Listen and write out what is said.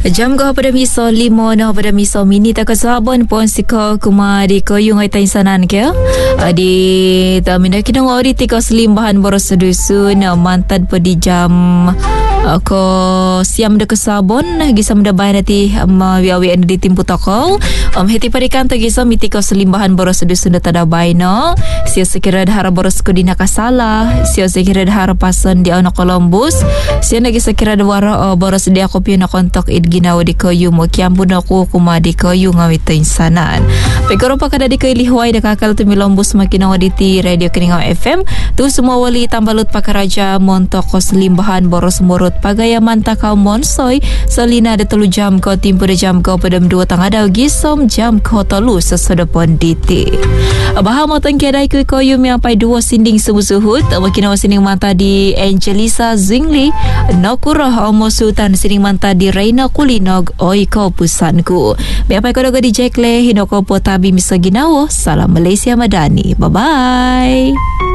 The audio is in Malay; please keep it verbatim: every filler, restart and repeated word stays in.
Jam ko pada miso limo na pada miso mini tak sabon pon siko kuma di ko yung ay tayo sanan kaya di tamin na kinang ori tiko selimbahan boros sedusun mantad po di jam ko siam de kesabon gisam de bayan nanti mawiawi anda di timpu toko um heti parikan to gisam mitiko selimbahan boros sedusun de tada bayno sia sekira dahara boros ko di nakasala sia sekira dahara pason di ono Columbus sia nagi sekira dawara boros di ako piyo na kontok id ginawa di kayu mo kiambu na ko kuma di kayu ngawit insanan pekoro pa kada di kayu lihuay da kakal tumilombus makinawa di ti radio Keningau F M tu semua wali tambalut pakaraja montok ko selimbahan boros murut pagaya manta kau monsoy salina de telu jam ko timpu de jam ko padam dua tangah daw gisom jam ko telu sesodopon diti baha motong kiadai ku koyu mi apai dua sinding subuh-suhut makinawa sinding manta di Angelisa Zingli nokurah omo sultan sinding manta di Reina Kulinog oi ko pusanku mi apai ko di Jekle hinoko potabi misaginawo salam Malaysia Madani bye bye.